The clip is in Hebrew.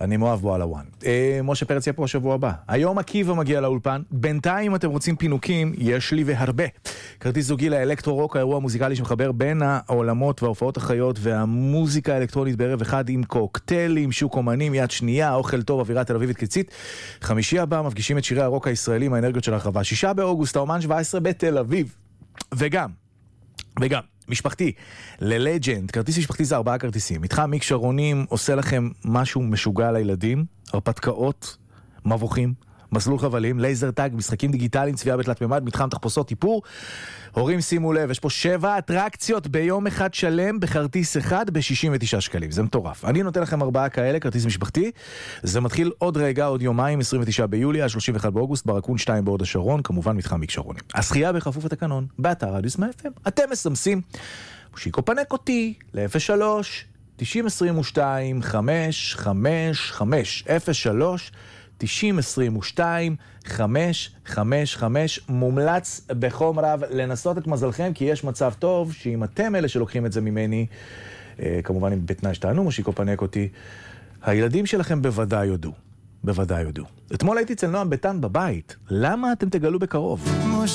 אני מואב בועלוואן. משה פרץ יהיה פה השבוע הבא. היום עקיבא מגיע לאולפן. בינתיים אתם רוצים פינוקים, יש לי והרבה. כרטיס זוגי לאלקטרו-רוק, האירוע המוזיקלי שמחבר בין העולמות וההופעות החיות והמוזיקה האלקטרונית בערב אחד עם קוקטיילים, שוק אומנים, יד שנייה, אוכל טוב, אווירה תל אביבית קיצית. חמישי הבא מפגישים את שירי הרוק הישראלים, האנרגיות של הרחבה. 6 באוגוסט, האומן 17 בתל אביב. וגם, משפחתי, ללג'נד, כרטיס משפחתי זה 4 כרטיסים. מתחם מיק שרונים עושה לכם משהו משוגע לילדים, הרפתקאות, מבוכים, מסלול חבלים, לייזר טאג, משחקים דיגיטליים, צביעה בתלת ממד, מתחם תחפושות, טיפור. הורים שימו לב, יש פה 7 אטרקציות ביום אחד שלם בכרטיס אחד ב-69 שקלים. זה מטורף. אני נותן לכם 4 כאלה, כרטיס משפחתי. זה מתחיל עוד רגע, עוד יומיים, 29 ביולי, עד 31 באוגוסט, ברקון 2 בהוד השרון, כמובן מתחם מיק שרונים. הזכייה בכפוף לתקנון, באתר רדיוס מה-FM. אתם מסמסים, מושיקו פנק אותי, ל-03 9022 555 03 9022 555. מומלץ בחום רב לנסות את מזלכם, כי יש מצב טוב שאם אתם אלה שלוקחים את זה ממני, כמובן בתנאי שתענו מושיקו פנק אותי, הילדים שלכם בוודאי יודו. אתמול הייתי אצל נועם ביתן בבית. למה אתם תגלו בקרוב?